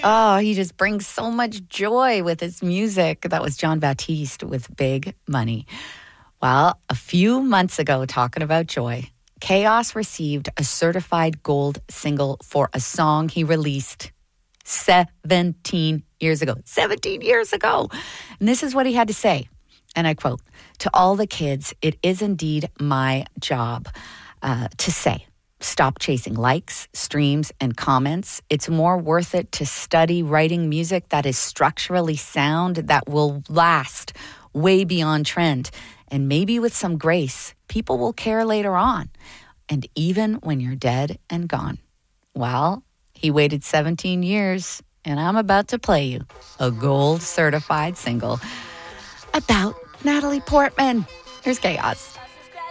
Oh, he just brings so much joy with his music. That was Jon Batiste with Big Money. Well, a few months ago, talking about joy, Chaos received a certified gold single for a song he released 17 years ago. 17 years ago. And this is what he had to say. And I quote, "To all the kids, it is indeed my job to say, stop chasing likes, streams, and comments. It's more worth it to study writing music that is structurally sound, that will last way beyond trend. And maybe with some grace, people will care later on. And even when you're dead and gone." Well, he waited 17 years, and I'm about to play you a gold certified single about Natalie Portman. Here's Chaos.